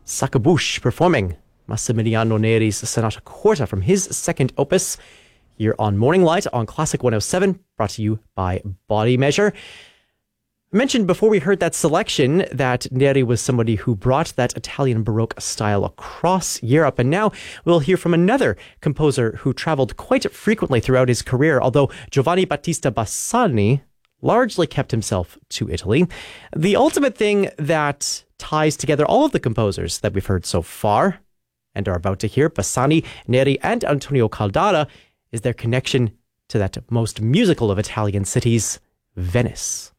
Sakabush performing Massimiliano Neri's Sonata Corta from his second opus here on Morning Light on Classic 107, brought to you by Body Measure. I mentioned before we heard that selection that Neri was somebody who brought that Italian Baroque style across Europe, and now we'll hear from another composer who traveled quite frequently throughout his career, although Giovanni Battista Bassani largely kept himself to Italy. The ultimate thing that ties together all of the composers that we've heard so far and are about to hear, Bassani, Neri, and Antonio Caldara, is their connection to that most musical of Italian cities, Venice.